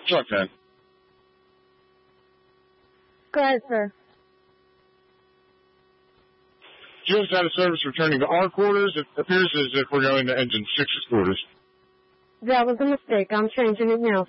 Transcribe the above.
Truck 10. Go ahead, sir. Just out of service returning to our quarters. It appears as if we're going to engine 6's quarters. That was a mistake. I'm changing it now,